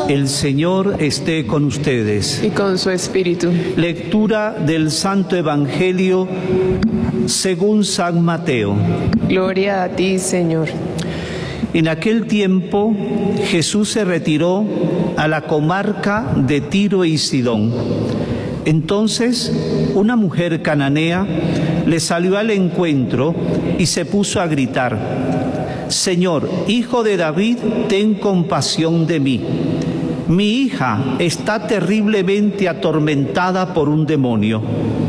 El Señor esté con ustedes. Y con su espíritu. Lectura del Santo Evangelio según San Mateo. Gloria a ti, Señor. En aquel tiempo Jesús se retiró a la comarca de Tiro y Sidón. Entonces una mujer cananea le salió al encuentro y se puso a gritar: Señor, Hijo de David, ten compasión de mí. Mi hija está terriblemente atormentada por un demonio.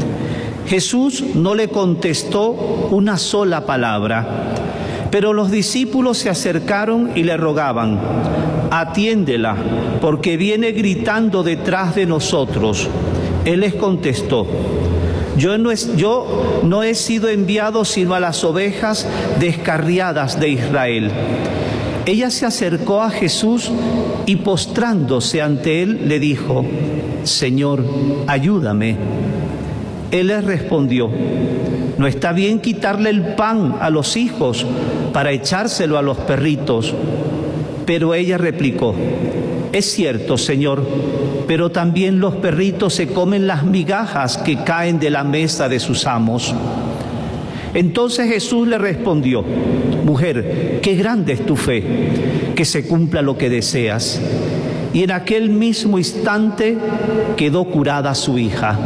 Jesús no le contestó una sola palabra, pero los discípulos se acercaron y le rogaban: atiéndela, porque viene gritando detrás de nosotros. Él les contestó: Yo no he sido enviado sino a las ovejas descarriadas de Israel. Ella se acercó a Jesús y postrándose ante él le dijo: Señor, ayúdame. Él les respondió: No está bien quitarle el pan a los hijos para echárselo a los perritos. Pero ella replicó: Es cierto, Señor, pero también los perritos se comen las migajas que caen de la mesa de sus amos. Entonces Jesús le respondió: Mujer, qué grande es tu fe, que se cumpla lo que deseas. Y en aquel mismo instante quedó curada su hija.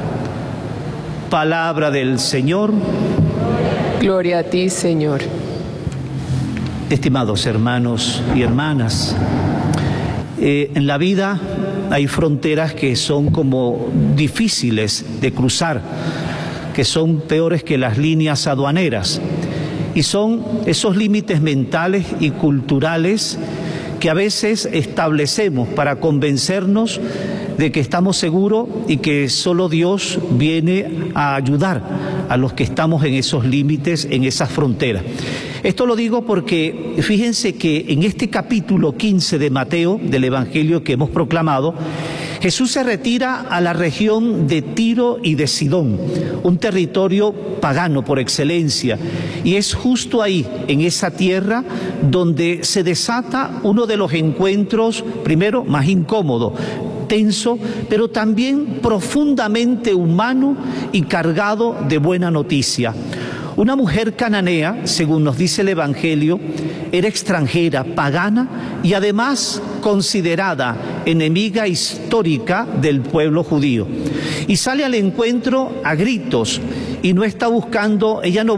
Palabra del Señor. Gloria a ti, Señor. Estimados hermanos y hermanas, en la vida hay fronteras que son como difíciles de cruzar, que son peores que las líneas aduaneras, y son esos límites mentales y culturales que a veces establecemos para convencernos de que estamos seguros y que solo Dios viene a ayudar a los que estamos en esos límites, en esas fronteras. Esto lo digo porque fíjense que en este capítulo 15 de Mateo, del Evangelio que hemos proclamado, Jesús se retira a la región de Tiro y de Sidón, un territorio pagano por excelencia, y es justo ahí, en esa tierra, donde se desata uno de los encuentros, primero, más incómodo, tenso, pero también profundamente humano y cargado de buena noticia. Una mujer cananea, según nos dice el Evangelio, era extranjera, pagana y además considerada enemiga histórica del pueblo judío. Y sale al encuentro a gritos y no está buscando, ella no